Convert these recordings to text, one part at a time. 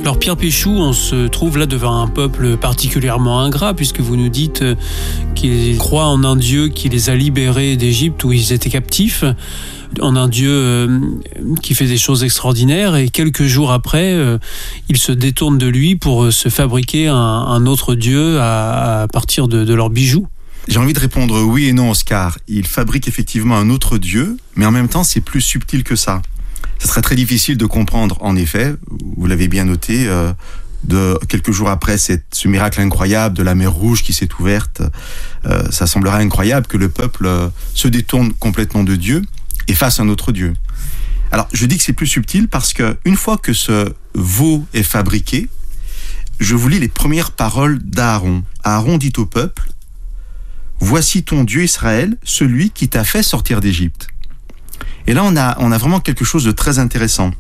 Alors Pierre Péchou, on se trouve là devant un peuple particulièrement ingrat, puisque vous nous dites qu'ils croient en un Dieu qui les a libérés d'Égypte où ils étaient captifs, en un Dieu qui fait des choses extraordinaires, et quelques jours après, ils se détournent de lui pour se fabriquer un autre Dieu à partir de leurs bijoux. J'ai envie de répondre oui et non, Oscar. Ils fabriquent effectivement un autre Dieu, mais en même temps, c'est plus subtil que ça. Ça serait très difficile de comprendre, en effet, vous l'avez bien noté, de quelques jours après ce miracle incroyable de la mer Rouge qui s'est ouverte, ça semblerait incroyable que le peuple se détourne complètement de Dieu et fasse un autre Dieu. Alors, je dis que c'est plus subtil parce que une fois que ce veau est fabriqué, je vous lis les premières paroles d'Aaron. Aaron dit au peuple: « Voici ton Dieu Israël, celui qui t'a fait sortir d'Égypte. » Et là, on a vraiment quelque chose de très intéressant.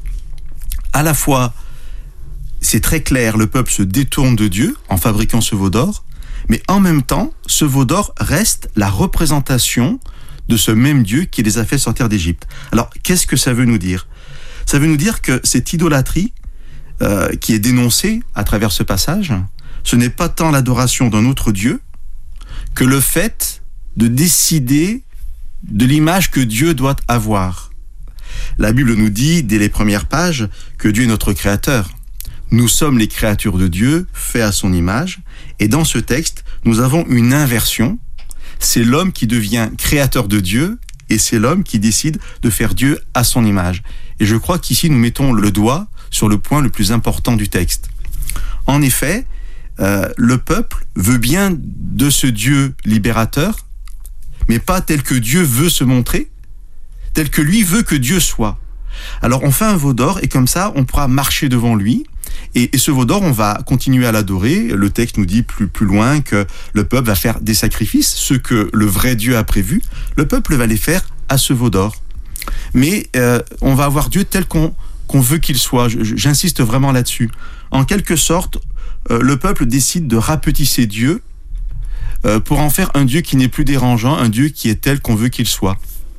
À la fois, c'est très clair, le peuple se détourne de Dieu en fabriquant ce veau d'or, mais en même temps, ce veau d'or reste la représentation de ce même Dieu qui les a fait sortir d'Égypte. Alors, qu'est-ce que ça veut nous dire ? Ça veut nous dire que cette idolâtrie qui est dénoncée à travers ce passage, ce n'est pas tant l'adoration d'un autre Dieu que le fait de décider de l'image que Dieu doit avoir. La Bible nous dit, dès les premières pages, que Dieu est notre créateur. Nous sommes les créatures de Dieu, faits à son image. Et dans ce texte, nous avons une inversion. C'est l'homme qui devient créateur de Dieu et c'est l'homme qui décide de faire Dieu à son image. Et je crois qu'ici, nous mettons le doigt sur le point le plus important du texte. En effet, le peuple veut bien de ce Dieu libérateur, mais pas tel que Dieu veut se montrer, tel que lui veut que Dieu soit. Alors on fait un veau d'or et comme ça on pourra marcher devant lui et ce veau d'or on va continuer à l'adorer. Le texte nous dit plus loin que le peuple va faire des sacrifices, ce que le vrai Dieu a prévu, le peuple va les faire à ce veau d'or. Mais on va avoir Dieu tel qu'on veut qu'il soit, j'insiste vraiment là-dessus. En quelque sorte, le peuple décide de rapetisser Dieu pour en faire un Dieu qui n'est plus dérangeant, un Dieu qui est tel qu'on veut qu'il soit.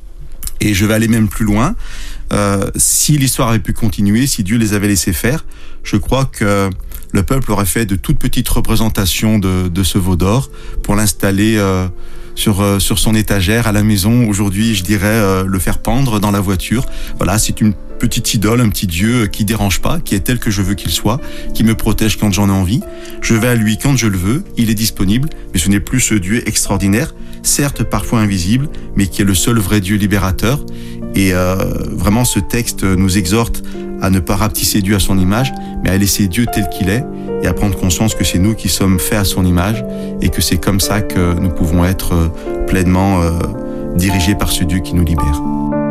Et je vais aller même plus loin. Si l'histoire avait pu continuer, si Dieu les avait laissés faire, je crois que le peuple aurait fait de toutes petites représentations de ce veau d'or pour l'installer sur son étagère à la maison. Aujourd'hui, je dirais le faire pendre dans la voiture. Voilà, c'est une petite idole, un petit Dieu qui dérange pas, qui est tel que je veux qu'il soit, qui me protège quand j'en ai envie. Je vais à lui quand je le veux, il est disponible, mais ce n'est plus ce Dieu extraordinaire, certes parfois invisible, mais qui est le seul vrai Dieu libérateur. Et vraiment, ce texte nous exhorte à ne pas rapetisser Dieu à son image, mais à laisser Dieu tel qu'il est et à prendre conscience que c'est nous qui sommes faits à son image et que c'est comme ça que nous pouvons être pleinement dirigés par ce Dieu qui nous libère.